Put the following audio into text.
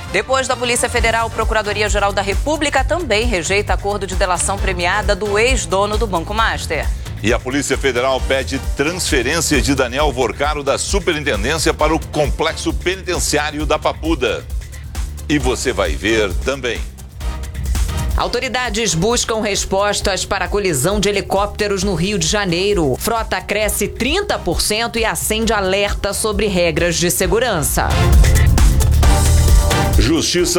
Depois da Polícia Federal, a Procuradoria-Geral da República também rejeita acordo de delação premiada do ex-dono do Banco Master. E a Polícia Federal pede transferência de Daniel Vorcaro da Superintendência para o Complexo Penitenciário da Papuda. E você vai ver também. Autoridades buscam respostas para a colisão de helicópteros no Rio de Janeiro. Frota cresce 30% e acende alerta sobre regras de segurança. Justiça